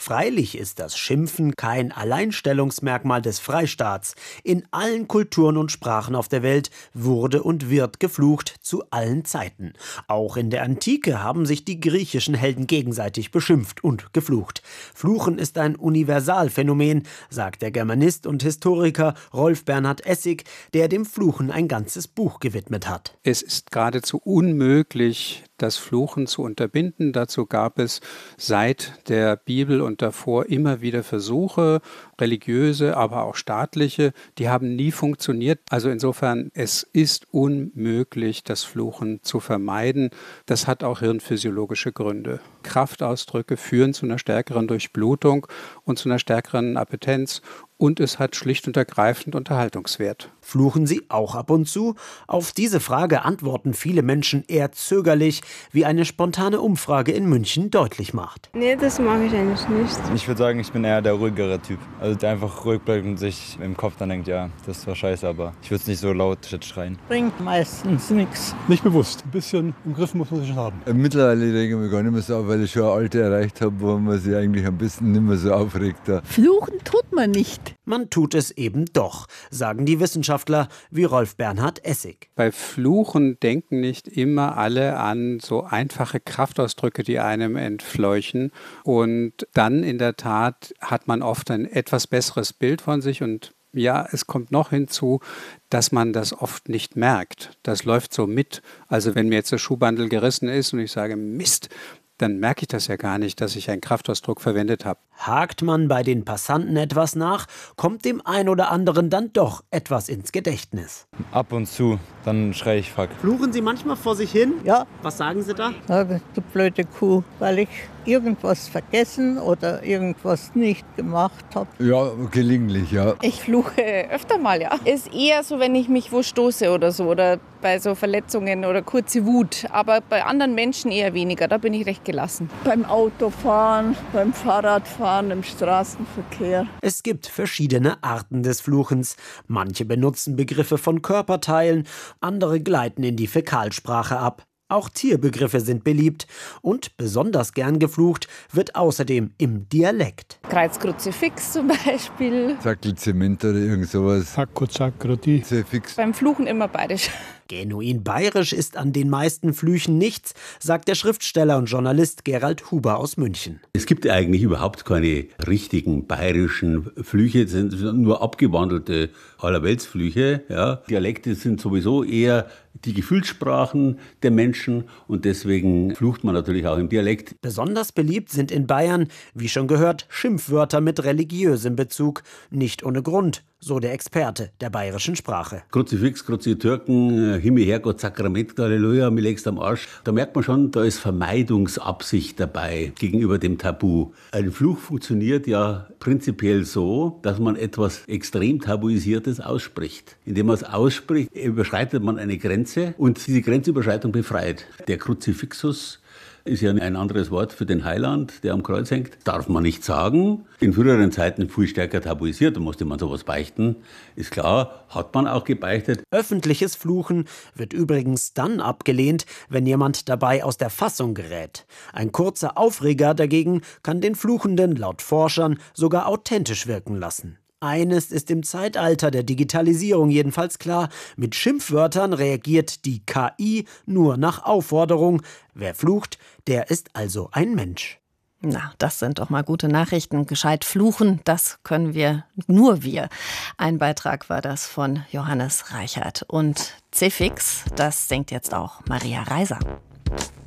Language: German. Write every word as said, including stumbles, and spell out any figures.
Freilich ist das Schimpfen kein Alleinstellungsmerkmal des Freistaats. In allen Kulturen und Sprachen auf der Welt wurde und wird geflucht zu allen Zeiten. Auch in der Antike haben sich die griechischen Helden gegenseitig beschimpft und geflucht. Fluchen ist ein Universalphänomen, sagt der Germanist und Historiker Rolf Bernhard Essig, der dem Fluchen ein ganzes Buch gewidmet hat. Es ist geradezu unmöglich, das Fluchen zu unterbinden. Dazu gab es seit der Bibel und davor immer wieder Versuche, religiöse, aber auch staatliche, die haben nie funktioniert. Also insofern, es ist unmöglich, das Fluchen zu vermeiden. Das hat auch hirnphysiologische Gründe. Kraftausdrücke führen zu einer stärkeren Durchblutung und zu einer stärkeren Appetenz. Und es hat schlicht und ergreifend Unterhaltungswert. Fluchen Sie auch ab und zu? Auf diese Frage antworten viele Menschen eher zögerlich, wie eine spontane Umfrage in München deutlich macht. Nee, das mag ich eigentlich nicht. Ich würde sagen, ich bin eher der ruhigere Typ. Also der einfach ruhig bleibt und sich im Kopf dann denkt, ja, das war scheiße, aber ich würde es nicht so laut schreien. Bringt meistens nichts. Nicht bewusst. Ein bisschen im Griff muss man sich schon haben. Mittlerweile denke ich mir gar nicht mehr so auf, weil ich schon ein Alter erreicht habe, wo man sich eigentlich ein bisschen nicht mehr so aufregt. Fluchen tut man nicht. Man tut es eben doch, sagen die Wissenschaftler wie Rolf Bernhard Essig. Bei Fluchen denken nicht immer alle an so einfache Kraftausdrücke, die einem entfleuchen. Und dann in der Tat hat man oft ein etwas besseres Bild von sich. Und ja, es kommt noch hinzu, dass man das oft nicht merkt. Das läuft so mit. Also wenn mir jetzt der Schuhbandel gerissen ist und ich sage Mist, dann merke ich das ja gar nicht, dass ich einen Kraftausdruck verwendet habe. Hakt man bei den Passanten etwas nach, kommt dem ein oder anderen dann doch etwas ins Gedächtnis. Ab und zu, dann schreie ich Fuck. Fluchen Sie manchmal vor sich hin? Ja. Was sagen Sie da? Sage, du blöde Kuh, weil ich irgendwas vergessen oder irgendwas nicht gemacht habe. Ja, gelegentlich, ja. Ich fluche öfter mal, ja. Ist eher so, wenn ich mich wo stoße oder so oder bei so Verletzungen oder kurze Wut. Aber bei anderen Menschen eher weniger, da bin ich recht gelassen. Beim Autofahren, beim Fahrradfahren, im Straßenverkehr. Es gibt verschiedene Arten des Fluchens. Manche benutzen Begriffe von Körperteilen, andere gleiten in die Fäkalsprache ab. Auch Tierbegriffe sind beliebt und besonders gern geflucht wird außerdem im Dialekt. Kreuzkruzifix zum Beispiel. Sackelzement oder irgend sowas. Sakko-Zakroti. Fix. Beim Fluchen immer bayerisch. Genuin bayerisch ist an den meisten Flüchen nichts, sagt der Schriftsteller und Journalist Gerald Huber aus München. Es gibt eigentlich überhaupt keine richtigen bayerischen Flüche, es sind nur abgewandelte Allerweltsflüche. Ja. Dialekte sind sowieso eher die Gefühlssprachen der Menschen und deswegen flucht man natürlich auch im Dialekt. Besonders beliebt sind in Bayern, wie schon gehört, Schimpfwörter mit religiösem Bezug. Nicht ohne Grund, so der Experte der bayerischen Sprache. Kruzifix, Kruzitürken, Himmel, Herrgott, Sakrament, Halleluja, mir legst am Arsch. Da merkt man schon, da ist Vermeidungsabsicht dabei gegenüber dem Tabu. Ein Fluch funktioniert ja prinzipiell so, dass man etwas extrem Tabuisiertes ausspricht. Indem man es ausspricht, überschreitet man eine Grenze und diese Grenzüberschreitung befreit. Der Kruzifixus ist ja ein anderes Wort für den Heiland, der am Kreuz hängt. Darf man nicht sagen. In früheren Zeiten viel stärker tabuisiert, da musste man sowas beichten. Ist klar, hat man auch gebeichtet. Öffentliches Fluchen wird übrigens dann abgelehnt, wenn jemand dabei aus der Fassung gerät. Ein kurzer Aufreger dagegen kann den Fluchenden laut Forschern sogar authentisch wirken lassen. Eines ist im Zeitalter der Digitalisierung jedenfalls klar, mit Schimpfwörtern reagiert die K I nur nach Aufforderung. Wer flucht, der ist also ein Mensch. Na, das sind doch mal gute Nachrichten. Gescheit fluchen, das können wir, nur wir. Ein Beitrag war das von Johannes Reichert. Und Cefix, das singt jetzt auch Maria Reiser.